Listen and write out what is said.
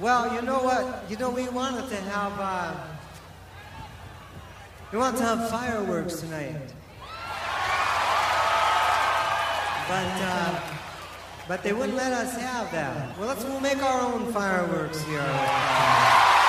Well, you know what? You know, we wanted to have fireworks tonight. But they wouldn't let us have that. Well, we'll make our own fireworks here.